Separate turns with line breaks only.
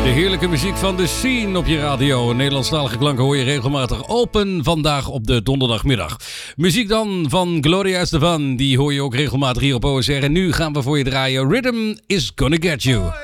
De heerlijke muziek van de Scene op je radio. Nederlandstalige klanken hoor je regelmatig open vandaag op de donderdagmiddag. Muziek dan van Gloria Estefan. Die hoor je ook regelmatig hier op OSR. En nu gaan we voor je draaien Rhythm is Gonna Get You.